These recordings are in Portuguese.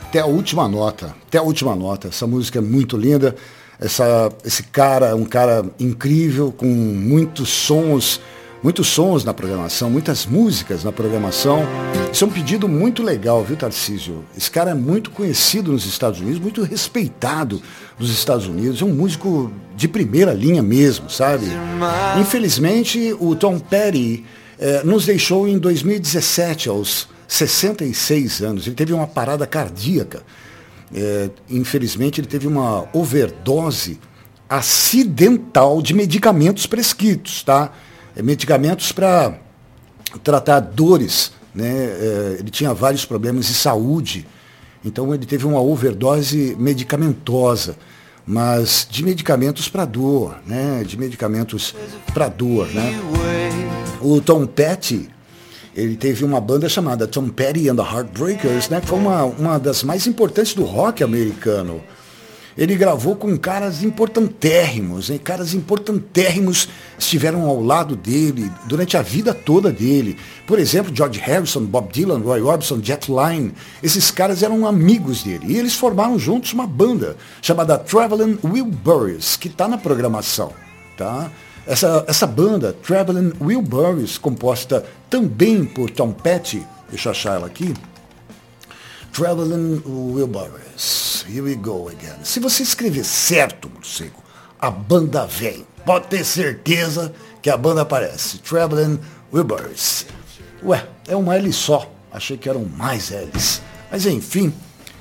Até a última nota. Até a última nota. Essa música é muito linda. Esse cara é um cara incrível, com muitos sons na programação, muitas músicas na programação. Isso é um pedido muito legal, viu, Tarcísio? Esse cara é muito conhecido nos Estados Unidos, muito respeitado nos Estados Unidos. É um músico de primeira linha mesmo, sabe? Infelizmente, o Tom Petty nos deixou em 2017, aos 66 anos. Ele teve uma parada cardíaca. Infelizmente, ele teve uma overdose acidental de medicamentos prescritos, tá? Medicamentos para tratar dores, né? Ele tinha vários problemas de saúde, então ele teve uma overdose medicamentosa, mas de medicamentos para dor, né? De medicamentos para dor, né? O Tom Petty, ele teve uma banda chamada Tom Petty and the Heartbreakers, né? Que foi uma das mais importantes do rock americano. Ele gravou com caras importantérrimos, hein? Caras importantérrimos estiveram ao lado dele durante a vida toda dele. Por exemplo, George Harrison, Bob Dylan, Roy Orbison, Jet Line. Esses caras eram amigos dele. E eles formaram juntos uma banda chamada Traveling Wilburys, que está na programação, tá? Essa banda, Traveling Wilburys, composta também por Tom Petty, deixa eu achar ela aqui. Traveling Wilburys, here we go again. Se você escrever certo, morcego, a banda vem. Pode ter certeza que a banda aparece. Traveling Wilburys. Ué, é uma L só. Achei que eram mais L's. Mas enfim,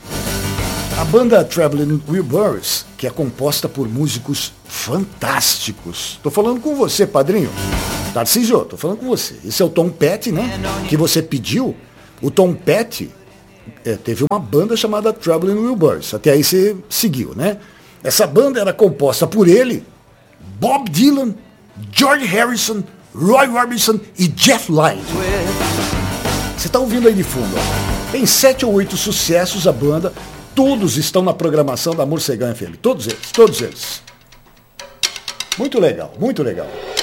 a banda Traveling Wilburys, que é composta por músicos fantásticos. Tô falando com você, padrinho. Tarcísio, tô falando com você. Esse é o Tom Petty, né? Que você pediu. O Tom Petty teve uma banda chamada Traveling Wilburys. Até aí você seguiu, né? Essa banda era composta por ele, Bob Dylan, George Harrison, Roy Orbison e Jeff Lynne. Você está ouvindo aí de fundo, ó. Tem 7 ou 8 sucessos a banda. Todos estão na programação da Morcegão FM. Todos eles. Muito legal, muito legal.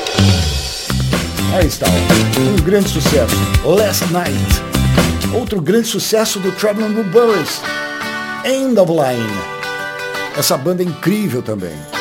Aí está, ó. Um grande sucesso. Last Night. Outro grande sucesso do Traveling Wilburys, End of Line. Essa banda é incrível também.